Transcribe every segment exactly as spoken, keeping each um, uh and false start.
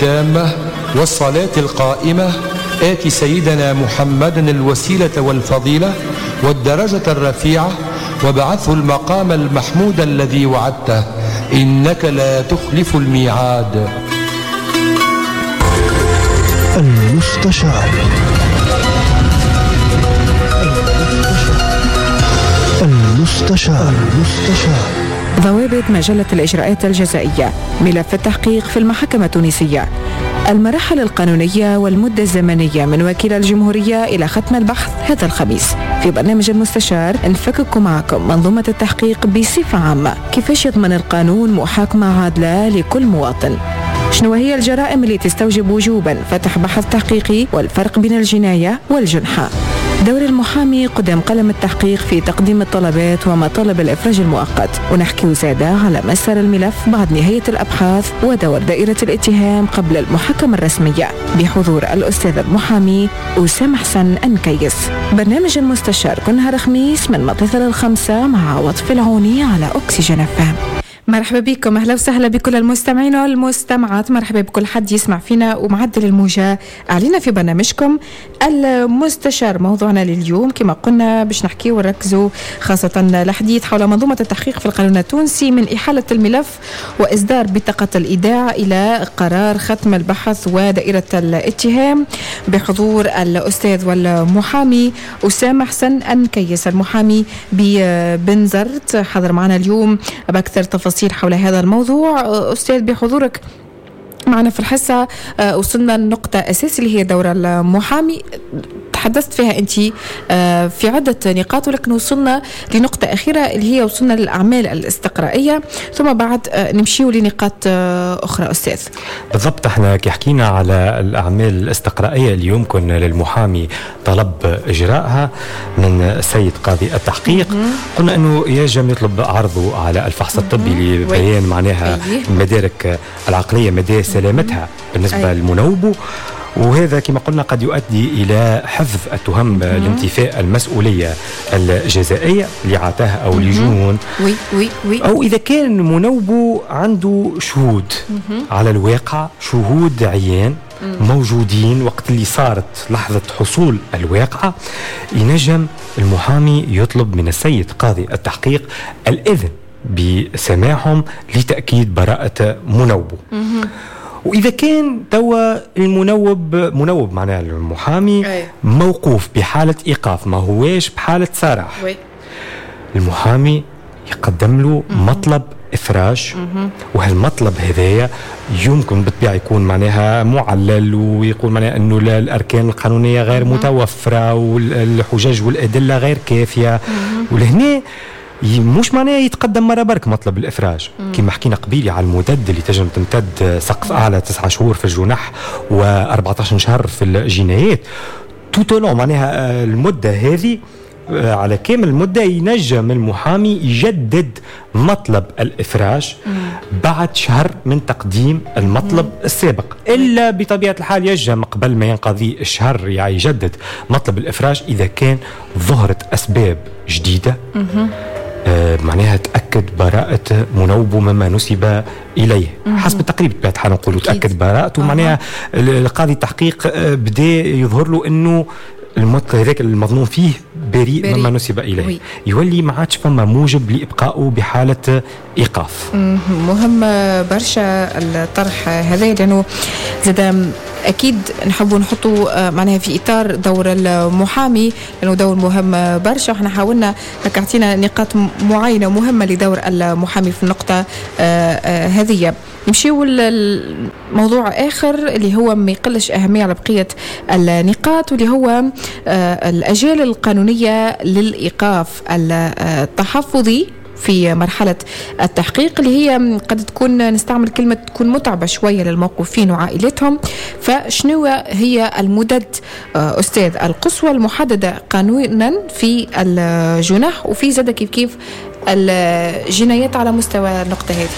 التامة والصلاة القائمة آت سيدنا محمدا الوسيلة والفضيلة والدرجة الرفيعة وابعثه المقام المحمود الذي وعدته إنك لا تخلف الميعاد. المستشار المستشار المستشار ضوابط مجلة الإجراءات الجزائية، ملف التحقيق في المحكمة التونسية، المراحل القانونية والمدة الزمنية من وكيل الجمهورية إلى ختم البحث هذا الخميس. في برنامج المستشار نفكك معكم منظومة التحقيق بصفة عامة، كيفاش يضمن القانون محاكمة عادلة لكل مواطن، شنو هي الجرائم اللي تستوجب وجوبا فتح بحث تحقيقي، والفرق بين الجناية والجنحة، دور المحامي قدام قلم التحقيق في تقديم الطلبات ومطالب الإفراج المؤقت، ونحكي زادة على مسار الملف بعد نهاية الأبحاث ودور دائرة الاتهام قبل المحاكمة الرسمية بحضور الأستاذ المحامي أسامة حسن أنكيس. برنامج المستشار كل نهار خميس من مطلع للخمسة مع عواطف العوني على أكسجين إف إم. مرحبا بكم، أهلا وسهلا بكل المستمعين والمستمعات، مرحبا بكل حد يسمع فينا ومعدل الموجة علينا في برنامجكم المستشار. موضوعنا لليوم كما قلنا باش نحكي ونركزوا خاصة الحديث حول منظومة التحقيق في القانون التونسي من إحالة الملف وإصدار بطاقة الإيداع إلى قرار ختم البحث ودائرة الاتهام بحضور الأستاذ والمحامي أسامة حسن أنكيس، المحامي ببنزرت، حضر معنا اليوم بأكثر تفاصيل حول هذا الموضوع. أستاذ بحضورك معنا في الحصة وصلنا لنقطة أساسية اللي هي دور المحامي، تحدثت فيها أنت في عدة نقاط، ولكن وصلنا لنقطة أخيرة اللي هي وصلنا للأعمال الاستقرائية، ثم بعد نمشيو لنقاط أخرى. أستاذ بالضبط، احنا كي حكينا على الأعمال الاستقرائية اللي يمكن للمحامي طلب إجراءها من السيد قاضي التحقيق، قلنا أنه يجب يطلب عرضه على الفحص الطبي لبيان معناها مدارك العقلية، مدى سلامتها بالنسبة للمنوب، وهذا كما قلنا قد يؤدي إلى حذف التهم لانتفاء المسؤولية الجزائية لعتاه أو لجنون، وي وي وي أو إذا كان منوبه عنده شهود على الواقع، شهود عيان موجودين وقت اللي صارت لحظة حصول الواقعة، ينجم المحامي يطلب من السيد قاضي التحقيق الإذن بسماعهم لتأكيد براءة منوبه. وإذا كان توا المنوب منوب معناه المحامي أي. موقوف بحالة إيقاف، ما هواش بحالة سراح، المحامي يقدم له مم. مطلب إفراج، وهالمطلب هذايا يمكن بالطبيعة يكون معناها معلل، ويقول معناها أنه الأركان القانونية غير مم. متوفرة والحجج والأدلة غير كافية، ولهنا مش معناه يتقدم مرة برك مطلب الإفراج كما حكينا قبيلي على المدد اللي تجم تمتد سقف أعلى تسعة شهور في الجنح وأربعة عشر شهر في الجنايات، توتولون معناها المدة هذه على كامل المدة ينجم المحامي يجدد مطلب الإفراج بعد شهر من تقديم المطلب السابق، إلا بطبيعة الحال يجم قبل ما ينقضي الشهر يعني يجدد مطلب الإفراج إذا كان ظهرت أسباب جديدة آه معناها تأكد براءة منوب مما نسب إليه حسب التقريب بطبيعة الحال نقولوا تأكد براءته. أه. معناها القاضي التحقيق آه بدأ يظهر له أنه المطلب هذاك المظنون فيه بريء, بريء مما نسب إليه، وي. يولي ما عادش فما موجب لإبقائه بحالة إيقاف. مهم برشا الطرح هذا، لأنه زاد أكيد نحبوا نحطوا معناها في إطار دور المحامي، لأنه دور مهم برشا، وإحنا حاولنا هكا عطينا نقاط معينة مهمة لدور المحامي في النقطة هذه. نمشيو الموضوع آخر اللي هو ما يقلش أهمية على بقية النقاط، واللي هو الأجال القانونية للإيقاف التحفظي في مرحلة التحقيق، اللي هي قد تكون نستعمل كلمة تكون متعبة شوية للموقوفين وعائلتهم. فشنو هي المدد أستاذ القصوى المحددة قانونا في الجنح وفي زادة كيف كيف الجنايات على مستوى النقطة هذه؟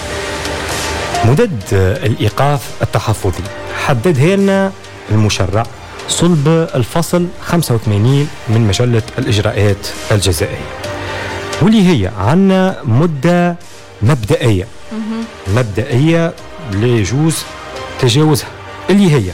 مدد الإيقاف التحفظي حددها لنا المشرع صلب الفصل خمسة وثمانين من مجلة الإجراءات الجزائية، واللي هي عنا مدة مبدئية مبدئية لا يجوز تجاوزها، اللي هي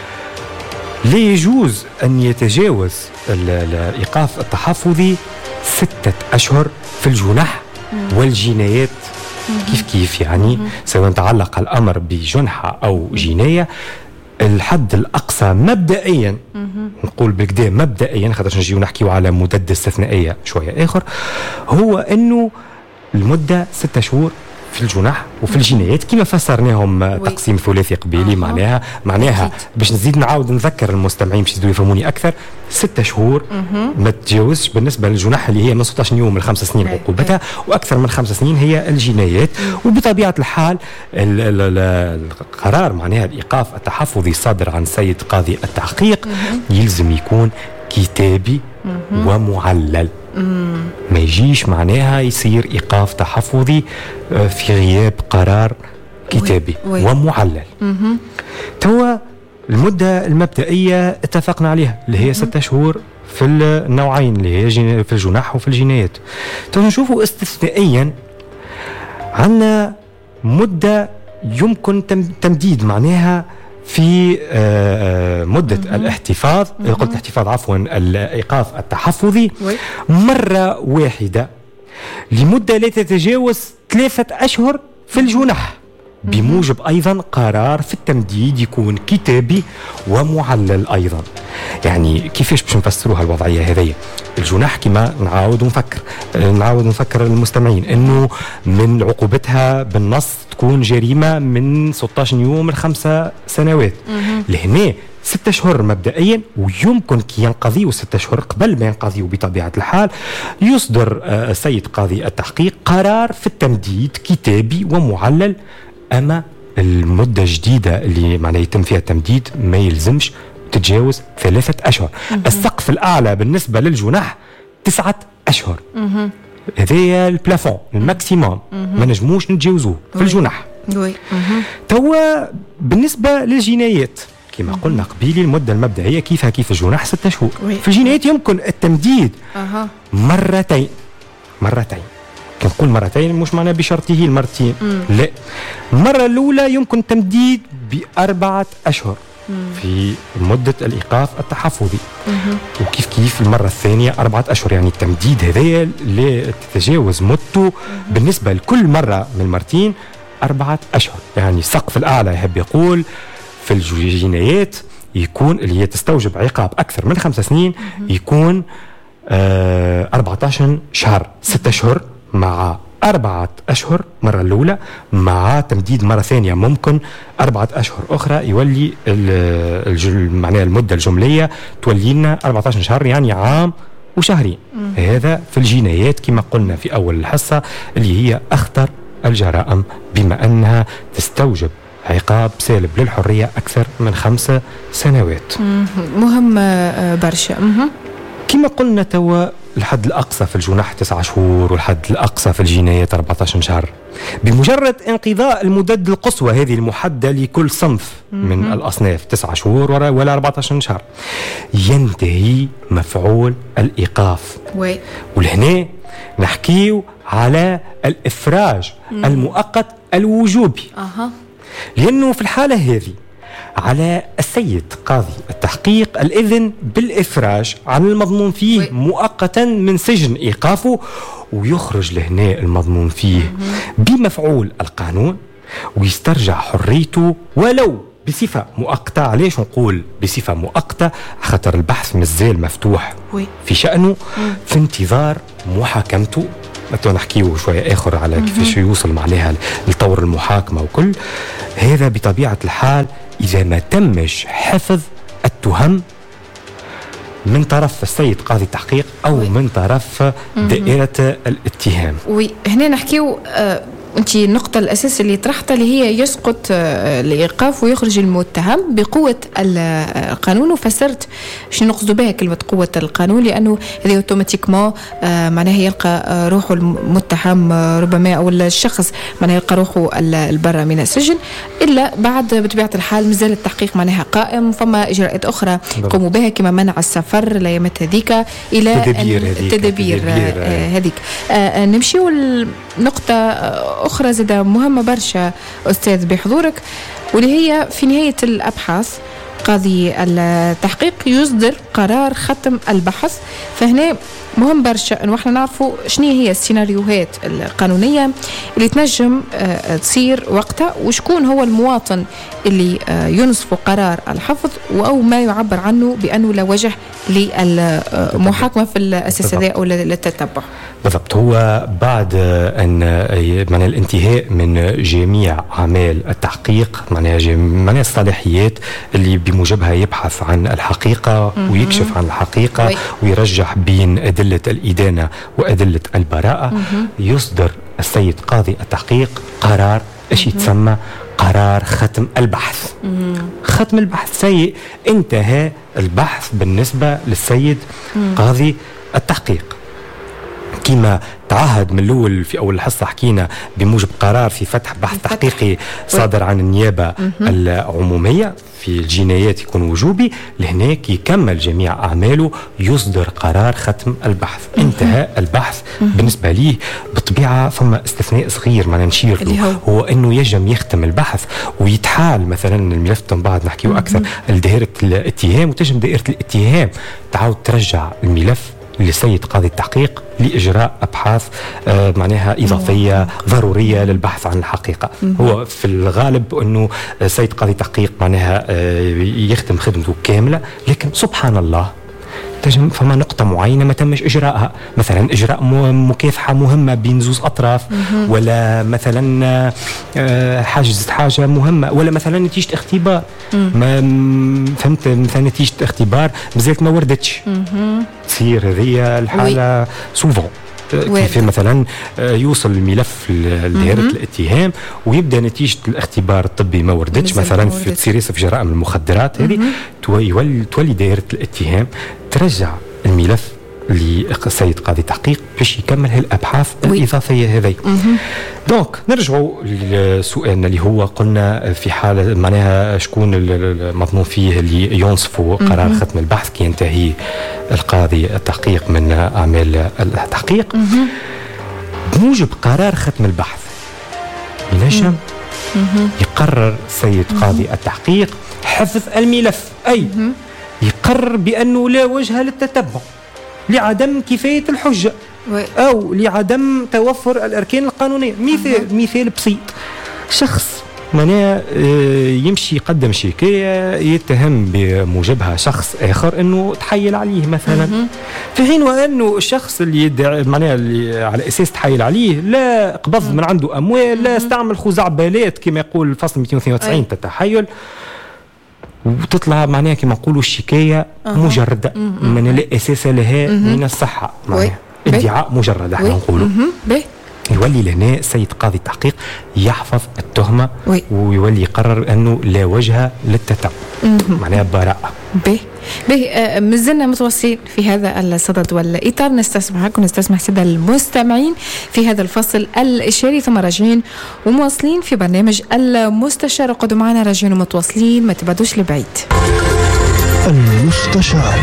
لا يجوز أن يتجاوز الإيقاف التحفظي ستة أشهر في الجنح والجنايات كيف كيف، يعني سواء تعلق الأمر بجنحة أو جناية. الحد الأقصى مبدئيا، نقول بالكدا مبدئيا خاطر نجيو نحكيو على مدة استثنائية شوية آخر، هو أنه المدة ستة شهور في الجنح وفي الجنايات كما فسرناهم تقسيم ثلاثي قبيلي. آه. معناها معناها باش نزيد نعاود نذكر المستمعين باش يزيدوا يفهموني أكثر، ستة شهور ما تتجاوزش بالنسبة للجنح اللي هي من ستة عشر يوم لخمس سنين عقوبتها، وأكثر من خمس سنين هي الجنايات. وبطبيعة الحال القرار معناها الإيقاف التحفظي الصادر عن سيد قاضي التحقيق يلزم يكون كتابي ومعلل. مم. ما يجيش معناها يصير إيقاف تحفظي في غياب قرار كتابي وي. وي. ومعلل. توا المدة المبدئية اتفقنا عليها اللي هي ستة شهور في النوعين اللي هي في الجناح وفي الجنايات. توا نشوفوا استثنائيا عندنا مدة يمكن تمديد معناها في مدة مم. الاحتفاظ، مم. قلت الاحتفاظ عفوا الإيقاف التحفظي وي. مرة واحدة لمدة لا تتجاوز ثلاثة أشهر في الجنح، بموجب أيضا قرار في التمديد يكون كتابي ومعلل أيضا. يعني كيفاش باش نفسروها الوضعية هذه؟ الجناح كما نعاود ونفكر نعاود نفكر المستمعين انه من عقوبتها بالنص تكون جريمة من ستة عشر يوم لخمسة سنوات. لهنا ستة أشهر مبدئيا، ويمكن كي ينقضيوا ستة أشهر قبل ما ينقضيوا بطبيعة الحال يصدر السيد قاضي التحقيق قرار في التمديد كتابي ومعلل. أما المدة الجديدة اللي معناه يتم فيها التمديد ما يلزمش تتجاوز ثلاثة أشهر. السقف الأعلى بالنسبة للجناح تسعة أشهر، هذا البلافون الماكسيموم ما نجموش نتجاوزوه في الجناح. توا بالنسبة للجنايات كما قلنا قبيلي المدة المبدئية كيفها كيف الجناح ستة شهور. في الجنايات يمكن التمديد مرتين مرتين كنقول مرتين مش معناه بشرطه المرتين، لا، المرة الأولى يمكن تمديد بأربعة أشهر في مدة الإيقاف التحفظي، وكيف كيف المرة الثانية أربعة أشهر. يعني التمديد هذايا لا تتجاوز مدته بالنسبة لكل مرة من المرتين أربعة أشهر. يعني السقف الأعلى يحب يقول في الجنايات يكون اللي هي تستوجب عقاب أكثر من خمس سنين يكون آه أربعة عشر شهر، ستة أشهر مع أربعة أشهر مرة الأولى، مع تمديد مرة ثانية ممكن أربعة أشهر أخرى، يولي معناها المدة الجملية تولي لنا أربعة عشر شهر، يعني عام وشهرين. هذا في الجنايات كما قلنا في أول الحصة اللي هي أخطر الجرائم بما أنها تستوجب عقاب سالب للحرية أكثر من خمسة سنوات. مهم برشا. كما قلنا توا الحد الأقصى في الجناح تسعة شهور والحد الأقصى في الجنايات أربعة عشر شهر. بمجرد انقضاء المدد القصوى هذه المحددة لكل صنف من الأصناف تسعة شهور ولا أربعة عشر شهر ينتهي مفعول الإيقاف. وي. ولهنا نحكيو على الإفراج مم. المؤقت الوجوبي. أه. لأنه في الحالة هذه على السيد قاضي التحقيق الإذن بالإفراج عن المضمون فيه وي. مؤقتا من سجن إيقافه، ويخرج لهنا المضمون فيه مم. بمفعول القانون ويسترجع حريته ولو بصفة مؤقتة. علاش نقول بصفة مؤقتة؟ خاطر البحث مازال مفتوح وي. في شأنه مم. في انتظار محاكمته. متى نحكيه شوية آخر على كيفاش يوصل معليها لطور المحاكمة وكل هذا. بطبيعة الحال إذا ما تمش حفظ التهم من طرف السيد قاضي التحقيق أو وي. من طرف دائرة الاتهام. وهنا نحكيه آه أنت النقطة الأساسية اللي طرحتها اللي هي يسقط الإيقاف ويخرج المتهم بقوة القانون. وفسرت شنو نقصد بها كلمة قوة القانون، لأنه هذه أوتوماتيكما معناها يلقى روحه المتهم ربما أو الشخص معناها يلقى روحه البرة من السجن، إلا بعد بطبيعة الحال مازال التحقيق معناها قائم. فما إجراءات أخرى قوموا بها كما منع السفر الأيامات هذيك إلى التدابير هذيك. نمشيو النقطة أخرى زادة مهمة برشا أستاذ بحضورك، واللي هي في نهاية الأبحاث قاضي التحقيق يصدر قرار ختم البحث. فهنا مهم برشا أنه احنا نعرفوا شنو هي السيناريوهات القانونية اللي تنجم تصير وقتها، وشكون هو المواطن اللي ينصف قرار الحفظ أو ما يعبر عنه بأنه لا وجه للمحاكمة في الأساس أو للتتبع. بالضبط. هو بعد أن من الانتهاء من جميع أعمال التحقيق معناها الصلاحيات اللي بموجبها يبحث عن الحقيقة ويكشف عن الحقيقة ويرجح بين أدلة الإدانة وأدلة البراءة، يصدر السيد قاضي التحقيق قرار ايش يتسمى قرار ختم البحث. ختم البحث سيء، انتهى البحث بالنسبة للسيد قاضي التحقيق كما تعهد من الأول. في أول الحصة حكينا بموجب قرار في فتح بحث تحقيقي صادر عن النيابة العمومية في الجنايات يكون وجوبي، لهناك يكمل جميع أعماله يصدر قرار ختم البحث. انتهى البحث بالنسبة ليه. بطبيعة ثم استثناء صغير ما نشير له، هو أنه يجب يختم البحث ويتحال مثلا الملف بعد نحكيه أكثر لدائرة الاتهام، وتجم دائرة الاتهام تعود ترجع الملف لسيد قاضي التحقيق لإجراء أبحاث آه معناها إضافية مم. ضرورية للبحث عن الحقيقة. مم. هو في الغالب أنه سيد قاضي التحقيق معناها آه يختم خدمته كاملة، لكن سبحان الله تجم فما نقطة معينة ما تمش إجراءها، مثلا إجراء مكافحة مهمة بين زوز أطراف، مم. ولا مثلا آه حاجز حاجة مهمة، ولا مثلا نتيجة اختبار ما فهمت مثلا نتيجة اختبار مازالت ما وردتش، تصير هذه الحالة سوفون. كيف مثلا يوصل الملف لدائرة الاتهام ويبدا نتيجة الاختبار الطبي ما وردتش، مثلا في تصير في جرائم المخدرات هذه تولي تولي دائرة الاتهام ترجع الملف للسيد قاضي التحقيق باش يكمل هالابحاث الاضافيه هذه. دونك نرجعوا لسؤالنا اللي هو قلنا في حاله معناها شكون المضمون فيه اللي ينصفوا قرار ختم البحث كي ينتهي القاضي التحقيق من اعمال التحقيق. بموجب قرار ختم البحث ينجم يقرر السيد قاضي التحقيق حفظ الملف، اي يقرر بانه لا وجه للتتبع لعدم كفاية الحجة أو لعدم توفر الأركان القانونية. مثال مثال بسيط، شخص معناها يمشي يقدم شكاية يتهم بموجبها شخص آخر أنه تحيل عليه مثلا، في حين وأنه الشخص اللي يدعي معناها اللي على أساس تحيل عليه لا قبض من عنده أموال، لا استعمل خزعبلات كما يقول الفصل مئتين واثنين وتسعين تتحيل، وتطلع معناها كما نقولوا الشكاية أه. مجردة من لا أساس لها من الصحة، معناها ادعاء مجرد احنا نقولوا. يولي لهنا السيد قاضي التحقيق يحفظ التهمة وي. ويولي يقرر أنه لا وجه للتتبع، معناها براءة. به به آه مازلنا متواصلين في هذا الصدد والإطار، نستسمحكم ونستسمح سادة المستمعين في هذا الفصل الإشاري، ثم راجعين ومواصلين في برنامج المستشار. قدوا معنا راجعين ومتواصلين، ما تبعدوش لبعيد. المستشار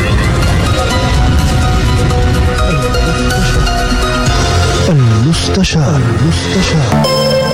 المستشار المستشار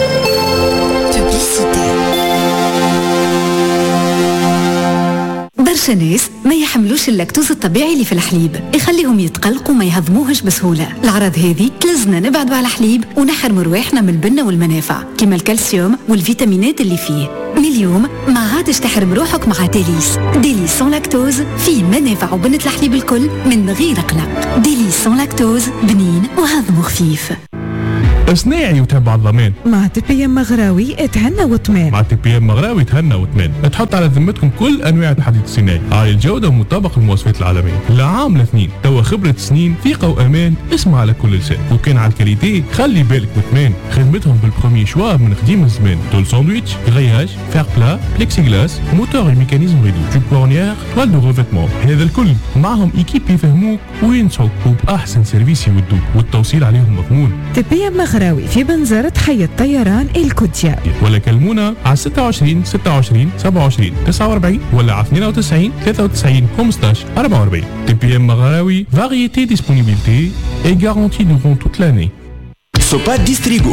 برشا ناس ما يحملوش اللاكتوز الطبيعي اللي في الحليب، يخليهم يتقلقوا ما يهضموهش بسهولة. الأعراض هذه تلزنا نبعدوا على الحليب ونحرموا رواحنا من البنة والمنافع كما الكالسيوم والفيتامينات اللي فيه. من اليوم ما عادش تحرم روحك مع ديليس. ديليس سون لاكتوز فيه منافع وبنة الحليب الكل من غير قلق. ديليس سون لاكتوز بنين وهضمه خفيف. صناعي وتبع الضمان مع تي بي ام مغراوي اتهنى وطمان. مع تي بي ام مغراوي اتهنى وطمان. تحط على ذمتكم كل انواع الحديد الصناعي عالي الجوده ومطابق للمواصفات العالميه. لعام لاثنين توا خبره سنين ثقه وامان، اسمع على كل لسان. وكان على الكاليتي خلي بالك وطمان. خدمتهم بالبروميي شوا من قديم الزمان. تول ساندويتش، غرياج، فير بلا، بلكسي غلاس، موتور ميكانيزم ريدو، جوب كورنيير، توال دو ريفيتمون. هذا الكل معهم ايكيب يفهموك وينصحوك وباحسن سيرفيس يودوك، والتوصيل عليهم مضمون. تي بي ام مغراوي في بنزرة حي الطيران الكوديا، ولا كلمونا على ستة وعشرين ستة وعشرين سبعة وعشرين تسعة وأربعين ولا على اثنين وتسعين ثلاثة وتسعين خمسطاش أربعة وأربعين. تي بي ام مغراوي، variété, disponibilité et garantie durant toute l'année. Sopa Distrigo,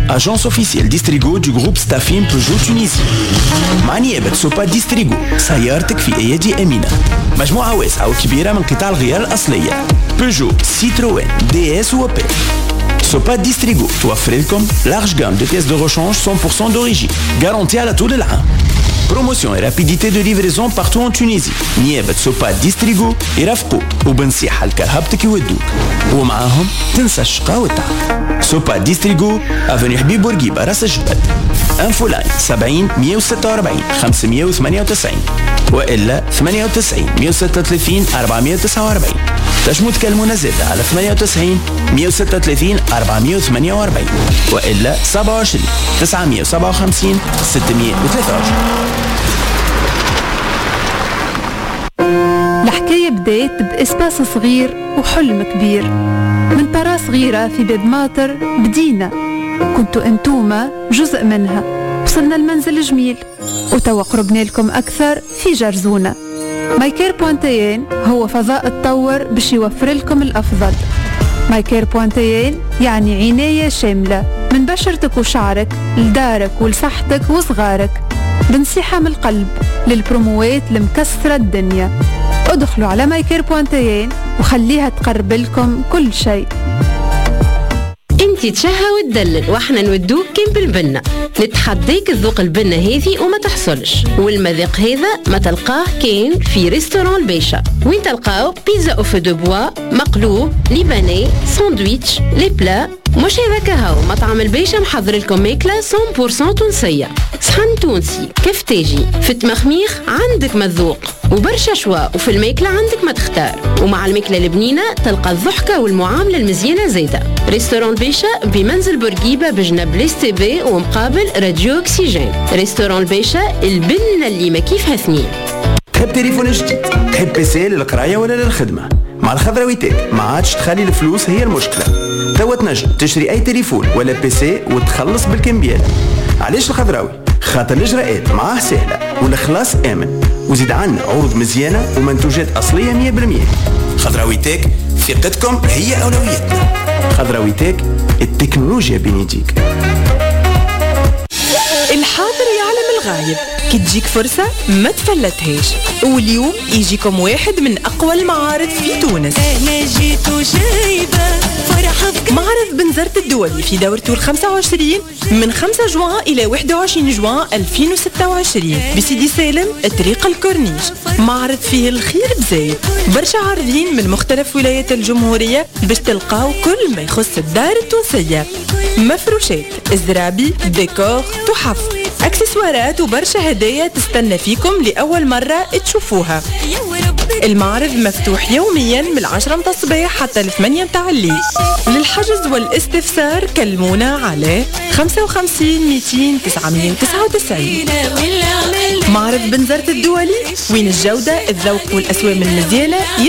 agence officielle Distrigo du groupe Staffim Peugeot Tunisie. مع نيابة سوبا ديستريغو سيارتك في أيدي أمينة. مجموعة واسعة وكبيرة من قطع الغيار الأصلية بيجو، سيتروين، دي اس وبي. سوبا ديستريغو توفر لكم large gamme de pièces de rechange cent pour cent d'origine garantie على طول العام. Promotion et rapidité de livraison partout en Tunisie. نيابة سوبا ديستريغو يرافقوك وبنصيحة لكرهبتك يودوك ومعاهم تنسى الشقاء والتعب. سوبا ديستريغو افوني حبيب بورقيبة راس الجبل. انفو لاين سبعين مية وستة وأربعين خمسمية وثمانية وتسعين وإلا ثمانية وتسعين مية وستة وثلاثين أربعمية وتسعة وأربعين. تجمو تكلمونا زادة على ثمانية وتسعين مية وستة وثلاثين أربعمية وثمانية وأربعين وإلا سبعة وعشرين تسعمية وسبعة وخمسين ستمية وثلاثة وعشرين. الحكاية بدات بإسباس صغير وحلم كبير. من برا صغيرة في باب ماطر بدينا، كنتوا انتوما جزء منها. وصلنا المنزل جميل وتوا قربنا لكم أكثر في جرزونة. مايكير بوانتيين هو فضاء تطور باش يوفر لكم الأفضل. مايكير بوانتيين يعني عناية شاملة من بشرتك وشعرك لدارك ولصحتك وصغارك، بنصيحة من القلب للبروموات المكسرة الدنيا. ادخلوا على مايكير بوانتيين وخليها تقرب لكم كل شيء. انتي تشهى وتدلل واحنا نودوك كيم بالبنة. نتحديك الذوق البنة هذه وما تحصلش، والمذاق هذا ما تلقاه كاين في ريستوران البيشة، وين تلقاو بيتزا او فو دو بوا، مقلوب، ليباني، ساندويتش، لي بلا. مش هذاك هاو مطعم البيشة محضر لكم ماكلة مية بالمية تونسية، صحن تونسي كيف تاجي في التمخميخ عندك مذوق وبرشا شوا، وفي الماكلة عندك ما تختار، ومع الماكلة البنينة تلقى الضحكة والمعاملة المزيانة زايدة. ريستوران بيشة بمنزل بورقيبة بجنب ليس تي في ومقابل راديو اكسيجين. ريستوران البيشة البنة اللي ما كيفها اثنين. تحب تليفون جديد، تحب بيسي للقراية ولا للخدمة؟ مع الخضراوي تك ما عادش تخلي الفلوس هي المشكلة. توا تنجم تشتري اي تليفون ولا بيسي وتخلص بالكمبيال. علاش الخضراوي؟ خاطر الاجراءات معاه سهلة والخلاص امن، وزيد عنا عروض مزيانة ومنتوجات اصلية مية بالمية. خضراوي تك ثقتكم هي اولويتنا. خضراوي تك التكنولوجيا بين يديك. الحاضر يعلم الغايب، كي تجيك فرصة ما تفلتهاش. واليوم يجيكم واحد من أقوى المعارض في تونس. أنا جيت وجايبة فرحة. معرض بنزرت الدولي في دورته الخمسة وعشرين من خمسة جوان إلى واحد وعشرين جوان ألفين وستة وعشرين بسيدي سالم طريق الكورنيش. معرض فيه الخير بزايد، برشا عارضين من مختلف ولايات الجمهورية باش تلقاو كل ما يخص الدار التونسية. مفروشات، الزرابي، ديكور، تحف، اكسسوارات وبرشا هدايا تستنى فيكم لأول مرة تشوفوها. المعرض مفتوح يوميا من العشرة متاع الصباح حتى الثمانية متاع الليل. للحجز والاستفسار كلمونا على خمسة وخمسين مئتين تسعمية وتسعة وتسعين. معرض بنزرت الدولي، وين الجودة، الذوق والأسوام المزيانة